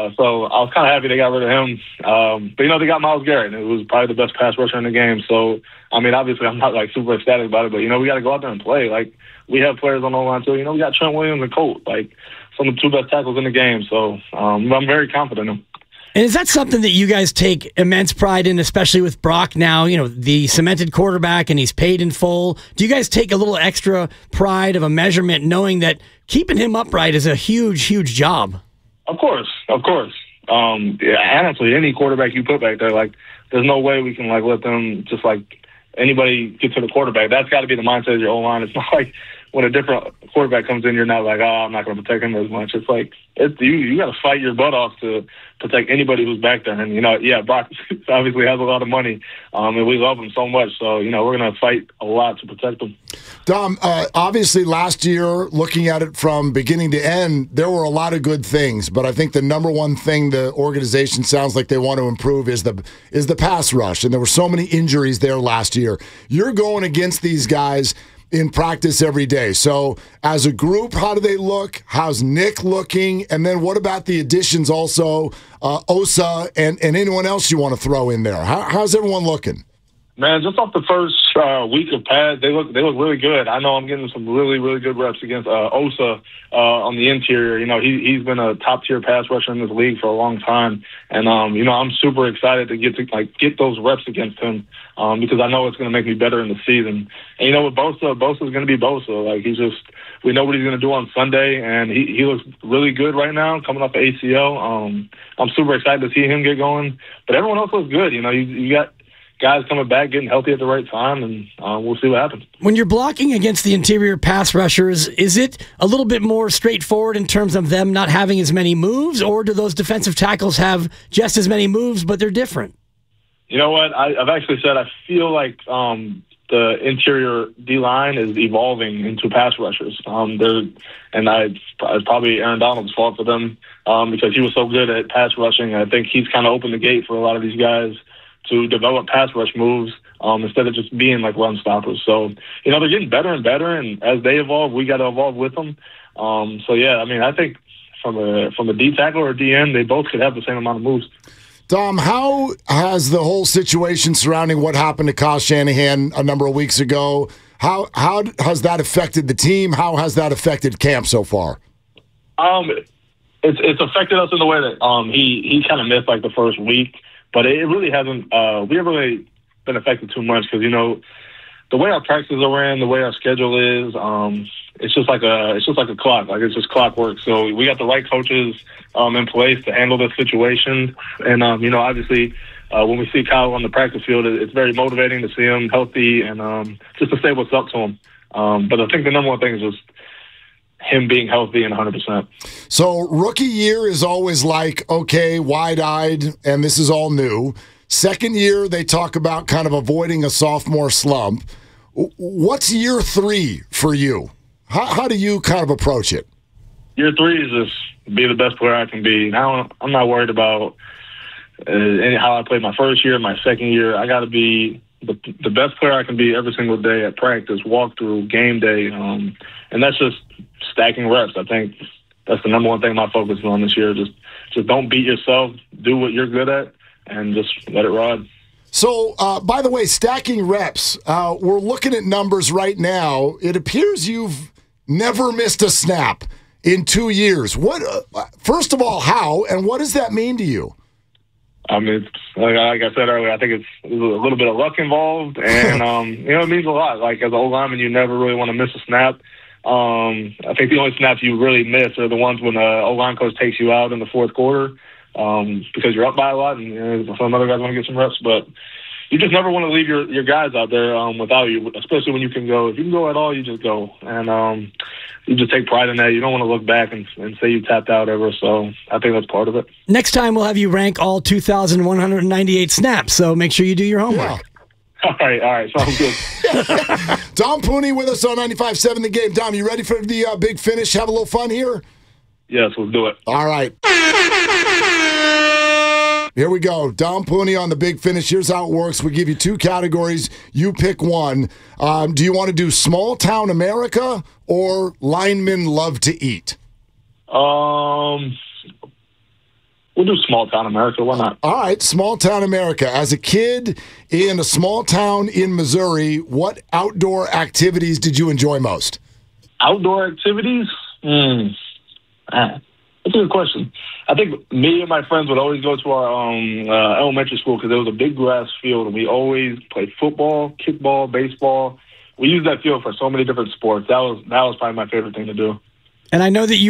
So I was kind of happy they got rid of him. But, they got Myles Garrett, who was probably the best pass rusher in the game. So, obviously I'm not, super ecstatic about it, but, we got to go out there and play. Like, we have players on the line, too. We got Trent Williams and Colt, some of the two best tackles in the game. So I'm very confident in them. And is that something that you guys take immense pride in, especially with Brock now, the cemented quarterback, and he's paid in full? Do you guys take a little extra pride of a measurement knowing that keeping him upright is a huge, huge job? Of course. Honestly, any quarterback you put back there, there's no way we can, let them just, anybody get to the quarterback. That's got to be the mindset of your O-line. It's not like when a different quarterback comes in, you're not like, I'm not going to protect him as much. It's you got to fight your butt off to protect anybody who's back there. And, Brock obviously has a lot of money, and we love him so much. So, we're going to fight a lot to protect him. Dom, obviously last year, looking at it from beginning to end, there were a lot of good things. But I think the number one thing the organization sounds like they want to improve is the pass rush. And there were so many injuries there last year. You're going against these guys in practice every day. So as a group, how do they look? How's Nick looking? And then what about the additions also, Osa and anyone else you want to throw in there? How's everyone looking? Man, just off the first week of pads, they look really good. I know I'm getting some really, really good reps against Osa on the interior. He's been a top-tier pass rusher in this league for a long time. And, I'm super excited to get those reps against him because I know it's going to make me better in the season. And, with Bosa's going to be Bosa. We know what he's going to do on Sunday, and he looks really good right now coming off the ACL. I'm super excited to see him get going. But everyone else looks good. You got guys coming back, getting healthy at the right time, and we'll see what happens. When you're blocking against the interior pass rushers, is it a little bit more straightforward in terms of them not having as many moves, or do those defensive tackles have just as many moves, but they're different? You know what? I've actually said I feel like the interior D-line is evolving into pass rushers. It's probably Aaron Donald's fault for them because he was so good at pass rushing. I think he's kind of opened the gate for a lot of these guys to develop pass rush moves instead of just being run stoppers. So, they're getting better and better, and as they evolve, we got to evolve with them. I think from a D tackle or a DN, they both could have the same amount of moves. Dom, how has the whole situation surrounding what happened to Kyle Shanahan a number of weeks ago, how has that affected the team? How has that affected camp so far? It's affected us in the way that he kind of missed the first week. But it really hasn't. We haven't really been affected too much because the way our practices are ran, the way our schedule is, it's just like a clock. It's just clockwork. So we got the right coaches in place to handle this situation. And obviously, when we see Kyle on the practice field, it's very motivating to see him healthy and just to say what's up to him. But I think the number one thing is just him being healthy and 100%. So rookie year is always okay, wide-eyed, and this is all new. Second year, they talk about kind of avoiding a sophomore slump. What's year 3 for you? How do you kind of approach it? Year 3 is just be the best player I can be. Now I'm not worried about how I played my first year, my second year. I got to be the best player I can be every single day at practice, walkthrough, game day, and that's just stacking reps. I think that's the number one thing my focus is on this year. Just don't beat yourself. Do what you're good at, and just let it ride. So, by the way, stacking reps, we're looking at numbers right now. It appears you've never missed a snap in 2 years. What? First of all, how, and what does that mean to you? It's, like I said earlier, I think it's a little bit of luck involved, and it means a lot. As an O-lineman, you never really want to miss a snap. I think the only snaps you really miss are the ones when the O-line coach takes you out in the fourth quarter because you're up by a lot, and some other guys want to get some reps. But you just never want to leave your guys out there without you, especially when you can go. If you can go at all, you just go, and you just take pride in that. You don't want to look back and say you tapped out ever. So I think that's part of it. Next time we'll have you rank all 2,198 snaps. So make sure you do your homework. Yeah. All right, sounds good. Dom Pooney with us on 95.7 The Game. Dom, you ready for the big finish? Have a little fun here? Yes, let's do it. All right. Here we go. Dom Pooney on the big finish. Here's how it works. We give you 2 categories. You pick one. Do you want to do small town America or linemen love to eat? We'll We'll do small town America. Why not? All right, small town America. As a kid in a small town in Missouri, what outdoor activities did you enjoy most? Outdoor activities? That's a good question. I think me and my friends would always go to our elementary school because there was a big grass field, and we always played football, kickball, baseball. We used that field for so many different sports. That was probably my favorite thing to do. And I know that you